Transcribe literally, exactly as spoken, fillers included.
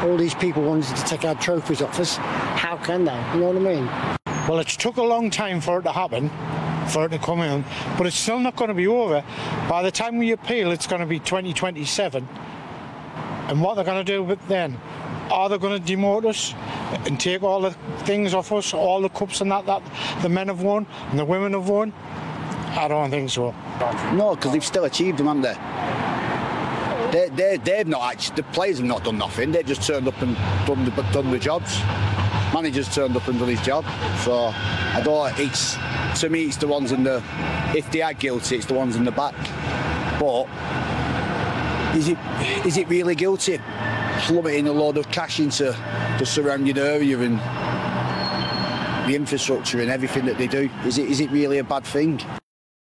all these people wanted to take our trophies off us. How can they? You know what I mean? Well, it's took a long time for it to happen, for it to come in, but it's still not going to be over. By the time we appeal, it's going to be twenty twenty-seven. And what they're going to do with then? Are they going to demote us and take all the things off us, all the cups and that that the men have won and the women have won? I don't think so. No, because they've still achieved them, haven't they? They, they, they've not actually, the players have not done nothing. They've just turned up and done the, done the jobs. Manager's turned up and done his job. So I don't. It's to me, it's the ones in the. If they are guilty, it's the ones in the back. But is it is it really guilty? Plummeting a load of cash into the surrounding area and the infrastructure and everything that they do. Is it is it really a bad thing?